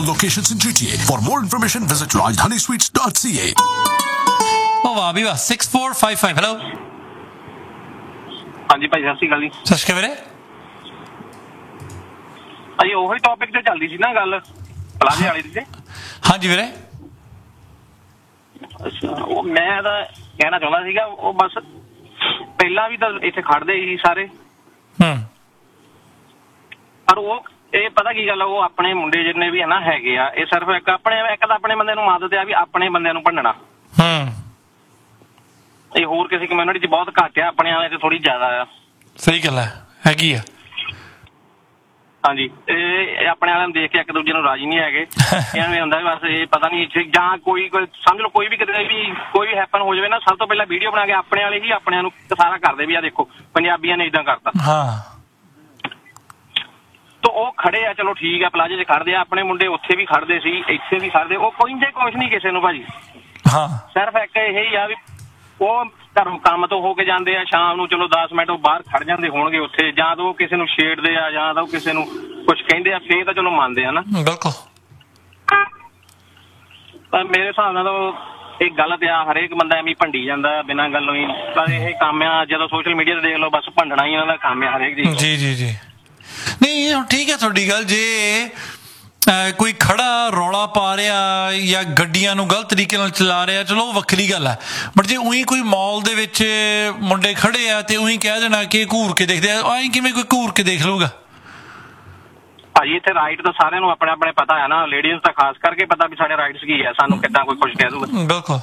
locations in GTA. For more information, visit rajdanisweets.ca. Oh, ਵਾਹ ਵੀ ਵਾਹ 6455 hello ਹਾਂਜੀ ਭਾਈ ਸਤਿ ਸ਼੍ਰੀ ਅਕਾਲ ਜੀ। ਸਤਿ ਸ਼੍ਰੀ ਅਕਾਲ ਵੀਰੇ। ਭਾਈ ਉਹੀ ਟੌਪਿਕ ਤੇ ਚੱਲਦੀ ਸੀ ਨਾ ਗੱਲ ਪਲਾਜ਼ੇ ਵਾਲੀ ਦੀ ਤੇ। ਹਾਂਜੀ ਵੀਰੇ। ਅੱਛਾ ਉਹ ਮੈਂ ਤਾਂ ਕਹਿਣਾ ਚਾਹੁੰਦਾ ਸੀਗਾ ਉਹ ਬਸ ਪਹਿਲਾਂ ਵੀ ਤਾਂ ਇੱਥੇ ਖੜਦੇ ਸੀ ਸਾਰੇ ਪਰ ਉਹ ਇਹ ਪਤਾ ਕੀ ਗੱਲ ਆ ਉਹ ਆਪਣੇ ਮੁੰਡੇ ਜਿੰਨੇ ਵੀ ਹੈ ਨਾ ਹੈਗੇ ਆ ਇਹ ਸਿਰਫ ਇੱਕ ਤਾਂ ਆਪਣੇ ਬੰਦੇ ਨੂੰ ਆਦਤ ਆ ਵੀ ਆਪਣੇ ਬੰਦਿਆਂ ਨੂੰ ਭੰਨਣਾ ਇਹ ਹੋਰ ਕਿਸੇ ਕਮਿਊਨਿਟੀ 'ਚ ਬਹੁਤ ਘੱਟ ਆ ਆਪਣੇ ਵਾਲੇ 'ਚ ਥੋੜੀ ਜ਼ਿਆਦਾ ਆ। ਸਹੀ ਗੱਲ ਹੈ ਹੈਗੀ ਆ। ਹਾਂਜੀ ਇਹ ਆਪਣੇ ਵਾਲਿਆਂ ਨੂੰ ਦੇਖ ਕੇ ਇੱਕ ਦੂਜੇ ਨੂੰ ਰਾਜੀ ਨਹੀਂ ਹੈਗੇ ਐਵੇਂ ਹੁੰਦਾ ਬਸ ਇਹ ਪਤਾ ਨਹੀਂ ਜਾਂ ਕੋਈ ਸਮਝ ਲਓ ਕੋਈ ਵੀ ਕਿਤੇ ਵੀ ਕੋਈ ਵੀ ਹੈਪਨ ਹੋ ਜਾਵੇ ਨਾ ਸਭ ਤੋਂ ਪਹਿਲਾਂ ਵੀਡੀਓ ਬਣਾ ਕੇ ਆਪਣੇ ਵਾਲੇ ਹੀ ਆਪਣਿਆਂ ਨੂੰ ਸਾਰਾ ਕਰਦੇ ਵੀ ਆ ਦੇਖੋ ਪੰਜਾਬੀਆਂ ਨੇ ਏਦਾਂ ਕਰਤਾ। ਤਾਂ ਉਹ ਖੜੇ ਆ ਚਲੋ ਠੀਕ ਆ ਪਲਾਜ਼ੇ 'ਚ ਖੜਦੇ ਆ ਆਪਣੇ ਮੁੰਡੇ ਉੱਥੇ ਵੀ ਖੜਦੇ ਸੀ ਇੱਥੇ ਵੀ ਖੜਦੇ ਉਹ ਕੋਈ ਕੁਛ ਨਹੀਂ ਕਿਸੇ ਨੂੰ ਭਾਜੀ। ਸਿਰਫ ਇੱਕ ਇਹ ਹੀ ਆ ਵੀ ਉਹ ਘਰੋਂ ਕੰਮ ਤੋਂ ਹੋ ਕੇ ਜਾਂਦੇ ਆ ਸ਼ਾਮ ਨੂੰ ਚਲੋ 10 ਮਿੰਟ ਉਹ ਬਾਹਰ ਖੜ ਜਾਂਦੇ ਹੋਣਗੇ ਉੱਥੇ ਜਾਂ ਤਾਂ ਉਹ ਕਿਸੇ ਨੂੰ ਛੇੜਦੇ ਆ ਜਾਂ ਤਾਂ ਉਹ ਕਿਸੇ ਨੂੰ ਕੁਛ ਕਹਿੰਦੇ ਆ ਫੇਰ ਤਾਂ ਚਲੋ ਮੰਨਦੇ ਆ ਨਾ। ਬਿਲਕੁਲ ਪਰ ਮੇਰੇ ਹਿਸਾਬ ਨਾਲ ਤਾਂ ਇਹ ਗਲਤ ਆ ਹਰੇਕ ਬੰਦਾ ਐਵੇਂ ਭੰਡੀ ਜਾਂਦਾ ਬਿਨਾਂ ਗੱਲੋਂ ਹੀ ਪਰ ਇਹ ਕੰਮ ਆ ਜਦੋਂ ਸੋਸ਼ਲ ਮੀਡੀਆ ਤੇ ਦੇਖ ਲਓ ਬਸ ਭੰਡਣਾ ਹੀ ਇਹਨਾਂ ਦਾ ਕੰਮ ਆ ਹਰੇਕ ਜੀ ਜੀ ਜੀ। ਨਹੀਂ ਹੁਣ ਠੀਕ ਹੈ ਤੁਹਾਡੀ ਗੱਲ ਜੇ ਕੋਈ ਖੜਾ ਰੌਲਾ ਪਾ ਰਿਹਾ ਜਾਂ ਗੱਡੀਆਂ ਨੂੰ ਗਲਤ ਤਰੀਕੇ ਨਾਲ ਚਲਾ ਰਿਹਾ ਚਲੋ ਉਹ ਵੱਖਰੀ ਗੱਲ ਹੈ ਬਟ ਜੇ ਉਹੀ ਕੋਈ ਮਾਲ ਦੇ ਵਿੱਚ ਮੁੰਡੇ ਖੜੇ ਆ ਤੇ ਉਹੀ ਕਹਿ ਦੇਣਾ ਕਿ ਘੂਰ ਕੇ ਦੇਖਦੇ ਆ ਐਂ ਕਿਵੇਂ ਕੋਈ ਘੂਰ ਕੇ ਦੇਖ ਲਊਗਾ। ਭਾਜੀ ਇੱਥੇ ਰਾਈਟ ਤਾਂ ਸਾਰਿਆਂ ਨੂੰ ਆਪਣੇ ਆਪਣੇ ਪਤਾ ਹੈ ਨਾ ਲੇਡੀਜ਼ ਤਾਂ ਖਾਸ ਕਰਕੇ ਪਤਾ ਵੀ ਸਾਡੇ ਰਾਈਟਸ ਕੀ ਆ ਸਾਨੂੰ ਕਿੱਦਾਂ ਕੋਈ ਕੁਝ ਕਹਿ ਦੂਗਾ। ਬਿਲਕੁਲ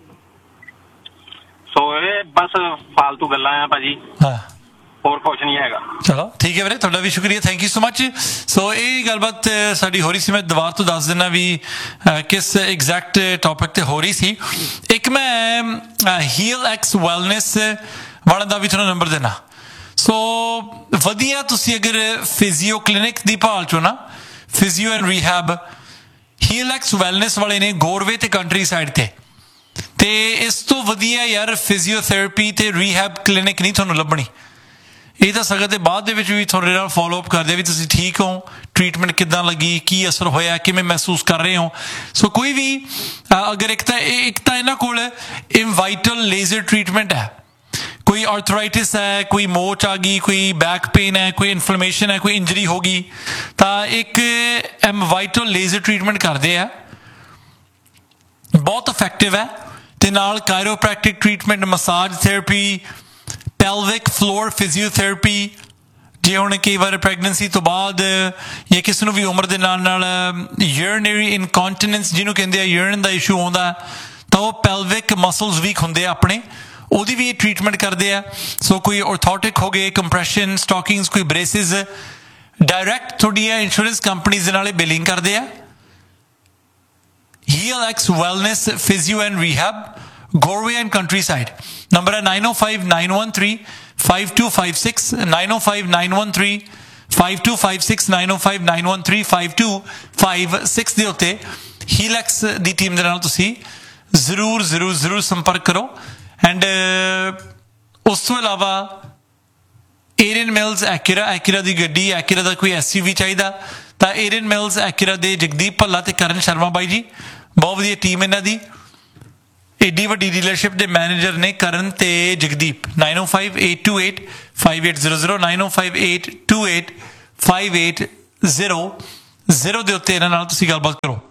ਸੋ ਇਹ ਬਸ ਫਾਲਤੂ ਗੱਲਾਂ ਆ ਭਾਜੀ ਹੋਰ ਕੁਛ ਨਹੀਂ ਹੈਗਾ। ਚਲੋ ਠੀਕ ਹੈ ਵੀਰੇ ਤੁਹਾਡਾ ਵੀ ਸ਼ੁਕਰੀਆ ਥੈਂਕ ਯੂ ਸੋ ਮਚ। ਸੋ ਇਹ ਗੱਲਬਾਤ ਸਾਡੀ ਹੋ ਰਹੀ ਸੀ ਮੈਂ ਦੁਬਾਰਾ ਤੋਂ ਦੱਸ ਦਿੰਦਾ ਵੀ ਕਿਸ ਐਗਜ਼ੈਕਟ ਟੌਪਿਕ ਤੇ ਹੋ ਰਹੀ ਸੀ। ਇੱਕ ਮੈਂ ਹੀਲ ਐਕਸ ਵੈਲਨੈਸ ਵਾਲਾ ਦਾ ਵੀ ਤੁਹਾਨੂੰ ਨੰਬਰ ਦੇਣਾ। ਸੋ ਵਧੀਆ ਤੁਸੀਂ ਅਗਰ ਫਿਜ਼ੀਓ ਕਲੀਨਿਕ ਦੀ ਭਾਲ ਚੋਂ ਨਾ physio and rehab heel X wellness ਵਾਲੇ ਨੇ ਗੋਰਵੇ ਤੇ ਕੰਟਰੀ ਸਾਈਡ ਤੇ ਇਸ ਤੋਂ ਵਧੀਆ ਯਾਰ ਫਿਜ਼ੀਓਥੈਰੇਪੀ ਤੇ ਰੀਹੈਬ ਕਲੀਨਿਕ ਨਹੀਂ ਤੁਹਾਨੂੰ ਲੱਭਣੀ। ਇਹ ਤਾਂ ਸਗਤ ਦੇ ਬਾਅਦ ਦੇ ਵਿੱਚ ਵੀ ਤੁਹਾਡੇ ਨਾਲ ਫੋਲੋ ਅਪ ਕਰਦੇ ਵੀ ਤੁਸੀਂ ਠੀਕ ਹੋ ਟ੍ਰੀਟਮੈਂਟ ਕਿੱਦਾਂ ਲੱਗੀ ਕੀ ਅਸਰ ਹੋਇਆ ਕਿਵੇਂ ਮਹਿਸੂਸ ਕਰ ਰਹੇ ਹੋ। ਸੋ ਕੋਈ ਵੀ ਅਗਰ ਇੱਕ ਤਾਂ ਇਹਨਾਂ ਕੋਲ ਇਨਵਾਈਟਲ ਲੇਜ਼ਰ ਟ੍ਰੀਟਮੈਂਟ ਹੈ ਕੋਈ ਆਰਥਰਾਈਟਿਸ ਹੈ ਕੋਈ ਮੋਚ ਆ ਗਈ ਕੋਈ ਬੈਕ ਪੇਨ ਹੈ ਕੋਈ ਇਨਫਲੇਮੇਸ਼ਨ ਹੈ ਕੋਈ ਇੰਜਰੀ ਹੋ ਗਈ ਤਾਂ ਇੱਕ ਇਨਵਾਈਟਲ ਲੇਜ਼ਰ ਟ੍ਰੀਟਮੈਂਟ ਕਰਦੇ ਆ ਬਹੁਤ ਇਫੈਕਟਿਵ ਹੈ ਤੇ ਨਾਲ chiropractic treatment massage therapy pelvic floor physiotherapy ਜੇ ਹੁਣ ਕਈ ਵਾਰ ਪ੍ਰੈਗਨੈਂਸੀ ਤੋਂ ਬਾਅਦ ਜਾਂ ਕਿਸੇ ਨੂੰ ਵੀ ਉਮਰ ਦੇ ਨਾਲ ਯੂਰੀਨਰੀ ਇਨਕੌਂਟੀਨੈਂਸ ਜਿਹਨੂੰ ਕਹਿੰਦੇ ਆ ਯੂਰਿਨ ਦਾ ਇਸ਼ੂ ਆਉਂਦਾ ਤਾਂ ਉਹ ਪੈਲਵਿਕ ਮਸਲਸ ਵੀਕ ਹੁੰਦੇ ਆ ਆਪਣੇ ਉਹਦੀ ਵੀ ਟ੍ਰੀਟਮੈਂਟ ਕਰਦੇ ਆ। ਸੋ ਕੋਈ ਔਰਥੋਟਿਕ ਹੋ ਗਏ ਕੰਪਰੈਸ਼ਨ ਸਟਾਕਿੰਗਸ ਕੋਈ ਬ੍ਰੇਸਿਸ ਡਾਇਰੈਕਟ ਤੁਹਾਡੀਆਂ ਇੰਸ਼ੋਰੈਂਸ ਕੰਪਨੀਜ਼ ਦੇ ਨਾਲੇ ਬਿਲਿੰਗ ਕਰਦੇ ਆ। Heel X wellness physio and rehab Gorwe and Countryside. Number है 905-913-5256 905-913-5256 905-913-5256 ਦੇ ਉੱਤੇ ਹੀਲੈਕਸ ਦੀ ਟੀਮ ਦੇ ਨਾਲ ਤੁਸੀਂ ਜ਼ਰੂਰ ਸੰਪਰਕ ਕਰੋ। ਐਂਡ ਉਸ ਤੋਂ ਇਲਾਵਾ ਏਰੀਅਨ ਮਿਲਸ ਐਕੂਰਾ ਦੀ ਗੱਡੀ ਐਕੂਰਾ ਦਾ ਕੋਈ SUV ਚਾਹੀਦਾ ਤਾਂ ਏਰੀਅਨ ਮਿਲਸ ਐਕੂਰਾ ਦੇ ਜਗਦੀਪ ਭੱਲਾ ਤੇ ਕਰਨ ਸ਼ਰਮਾ ਬਾਈ ਜੀ ਬਹੁਤ ਵਧੀਆ ਟੀਮ ਇਹਨਾਂ ਦੀ ਏਡੀ ਵੱਡੀ ਡੀਲਰਸ਼ਿਪ ਦੇ ਮੈਨੇਜਰ ਨੇ ਕਰਨ ਤੇ ਜਗਦੀਪ 9058285800 9058285800 ਦੇ ਉੱਤੇ ਇਹਨਾਂ ਨਾਲ ਤੁਸੀਂ ਗੱਲਬਾਤ ਕਰੋ।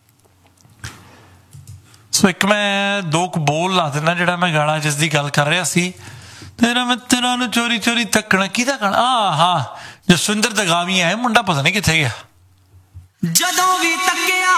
ਸੋ ਇੱਕ ਮੈਂ ਦੋ ਕੁ ਬੋਲ ਲਾ ਦਿੰਦਾ ਜਿਹੜਾ ਮੈਂ ਗਾਣਾ ਜਿਸ ਦੀ ਗੱਲ ਕਰ ਰਿਹਾ ਸੀ ਤੇਰਾ ਮਿੱਤਰਾਂ ਨੂੰ ਚੋਰੀ ਚੋਰੀ ਤੱਕਣਾ ਕਿਹਦਾ ਗਾਣਾ ਜਸਵਿੰਦਰ ਦਗਾਵੀਆ ਹੈ ਮੁੰਡਾ ਪਤਾ ਨਹੀਂ ਕਿੱਥੇ ਗਿਆ। ਜਦੋਂ ਵੀ ਤੱਕਿਆ